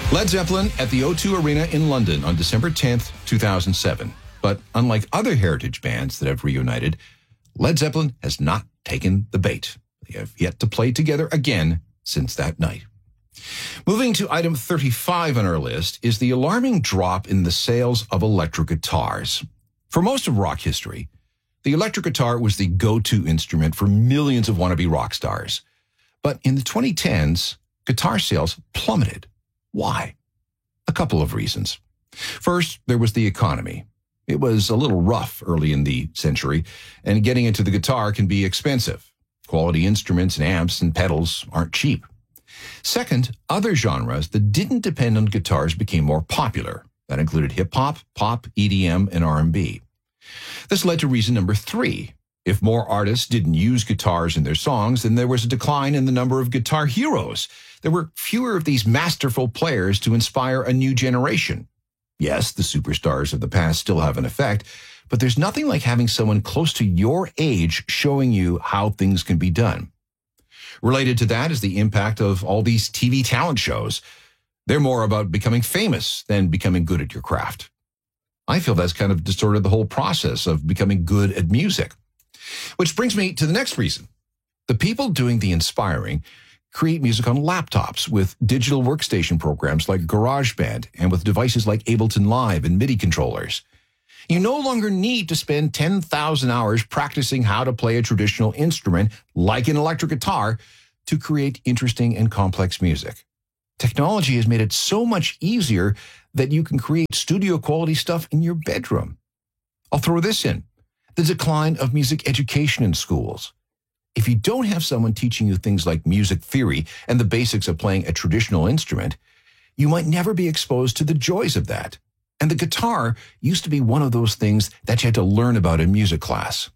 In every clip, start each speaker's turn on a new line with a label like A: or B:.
A: Led Zeppelin at the O2 Arena in London on December 10th, 2007. But unlike other heritage bands that have reunited, Led Zeppelin has not taken the bait. They have yet to play together again since that night. Moving to item 35 on our list is the alarming drop in the sales of electric guitars. For most of rock history, the electric guitar was the go-to instrument for millions of wannabe rock stars. But in the 2010s, guitar sales plummeted. Why? A couple of reasons. First, there was the economy. It was a little rough early in the century, and getting into the guitar can be expensive. Quality instruments and amps and pedals aren't cheap. Second, other genres that didn't depend on guitars became more popular. That included hip-hop, pop, EDM, and R&B. This led to reason number 3. If more artists didn't use guitars in their songs, then there was a decline in the number of guitar heroes. There were fewer of these masterful players to inspire a new generation. Yes, the superstars of the past still have an effect, but there's nothing like having someone close to your age showing you how things can be done. Related to that is the impact of all these TV talent shows. They're more about becoming famous than becoming good at your craft. I feel that's kind of distorted the whole process of becoming good at music. Which brings me to the next reason. The people doing the inspiring create music on laptops with digital workstation programs like GarageBand and with devices like Ableton Live and MIDI controllers. You no longer need to spend 10,000 hours practicing how to play a traditional instrument like an electric guitar to create interesting and complex music. Technology has made it so much easier that you can create studio quality stuff in your bedroom. I'll throw this in. The decline of music education in schools. If you don't have someone teaching you things like music theory and the basics of playing a traditional instrument, you might never be exposed to the joys of that. And the guitar used to be one of those things that you had to learn about in music class.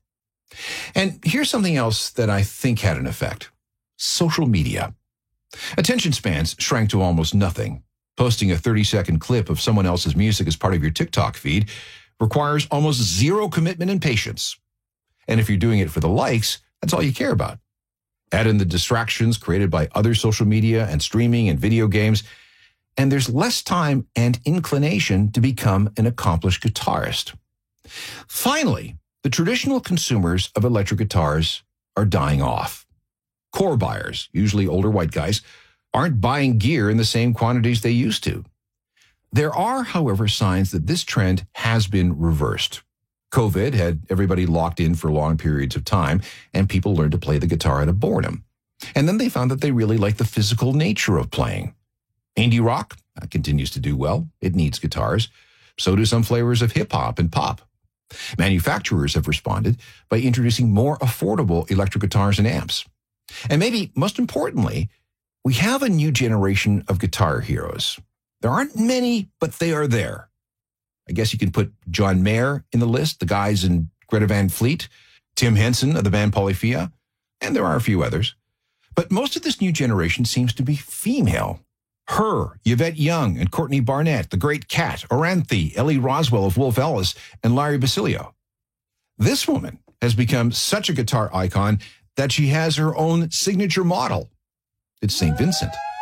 A: And here's something else that I think had an effect. Social media. Attention spans shrank to almost nothing. Posting a 30-second clip of someone else's music as part of your TikTok feed requires almost zero commitment and patience. And if you're doing it for the likes, that's all you care about. Add in the distractions created by other social media and streaming and video games, and there's less time and inclination to become an accomplished guitarist. Finally, the traditional consumers of electric guitars are dying off. Core buyers, usually older white guys, aren't buying gear in the same quantities they used to. There are, however, signs that this trend has been reversed. COVID had everybody locked in for long periods of time, and people learned to play the guitar out of boredom. And then they found that they really liked the physical nature of playing. Indie rock continues to do well. It needs guitars. So do some flavors of hip-hop and pop. Manufacturers have responded by introducing more affordable electric guitars and amps. And maybe most importantly, we have a new generation of guitar heroes. There aren't many, but they are there. I guess you can put John Mayer in the list, the guys in Greta Van Fleet, Tim Henson of the band Polyphia, and there are a few others. But most of this new generation seems to be female. Her, Yvette Young, and Courtney Barnett, The Great Kat, Oranthe, Ellie Roswell of Wolf Alice, and Larry Basilio. This woman has become such a guitar icon that she has her own signature model. It's St. Vincent.